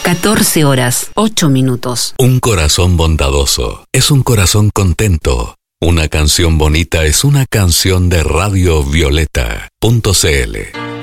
14 horas, 8 minutos. Un corazón bondadoso es un corazón contento. Una canción bonita es una canción de Radio Violeta.cl.